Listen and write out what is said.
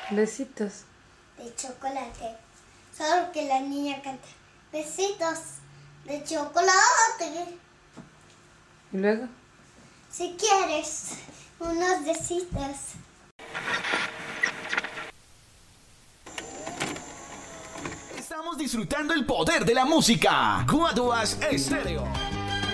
Besitos. de chocolate. Solo que la niña canta besitos de chocolate. ¿Y luego? Si quieres unos besitos. Estamos disfrutando el poder de la música. Guaduas Estéreo.